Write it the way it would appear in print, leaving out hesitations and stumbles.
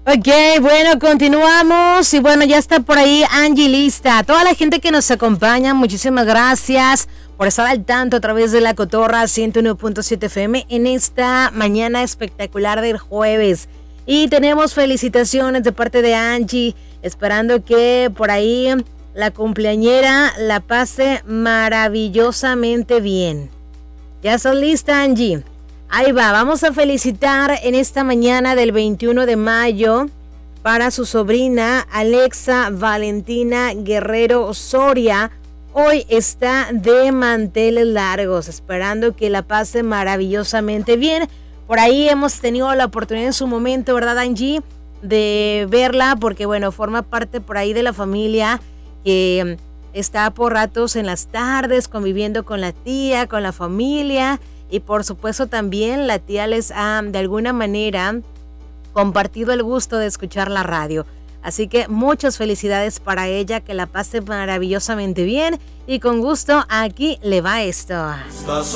Ok, bueno, continuamos y bueno, ya está por ahí Angie lista. Toda la gente que nos acompaña, muchísimas gracias por estar al tanto a través de La Cotorra 101.7 FM en esta mañana espectacular del jueves. Y tenemos felicitaciones de parte de Angie, esperando que por ahí la cumpleañera la pase maravillosamente bien. ¿Ya estás lista, Angie? Ahí va, vamos a felicitar en esta mañana del 21 de mayo para su sobrina Alexa Valentina Guerrero Soria. Hoy está de manteles largos, esperando que la pase maravillosamente bien. Por ahí hemos tenido la oportunidad en su momento, ¿verdad, Angie? De verla, porque bueno, forma parte por ahí de la familia que está por ratos en las tardes conviviendo con la tía, con la familia. Y por supuesto también la tía les ha de alguna manera compartido el gusto de escuchar la radio. Así que muchas felicidades para ella, que la pase maravillosamente bien y con gusto aquí le va esto.